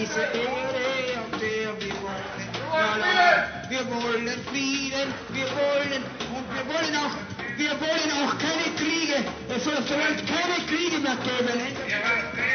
diese Erde, auf der wir wohnen. La, la, la. Wir wollen Frieden, wir wollen auch keine Kriege. Es soll auf der Welt keine Kriege mehr geben.